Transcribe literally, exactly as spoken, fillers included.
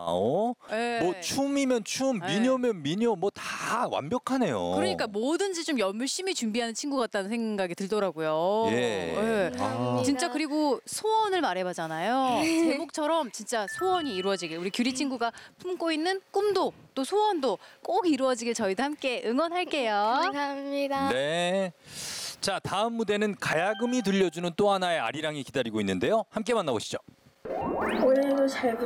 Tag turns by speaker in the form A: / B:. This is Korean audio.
A: 어?
B: 네.
A: 뭐 춤이면 춤,
B: 네.
A: 미녀면 미녀, 뭐 다 완벽하네요.
B: 그러니까 뭐든지 좀 열심히 준비하는 친구 같다는 생각이 들더라고요.
A: 예.
B: 네.
A: 아.
B: 진짜 그리고 소원을 말해보잖아요. 제목처럼 진짜 소원이 이루어지길. 우리 규리 친구가 품고 있는 꿈도 또 소원도 꼭 이루어지길 저희도 함께 응원할게요.
C: 감사합니다.
A: 네. 자, 다음 무대는 가야금이 들려주는 또 하나의 아리랑이 기다리고 있는데요. 함께 만나보시죠.
D: 올해도 잘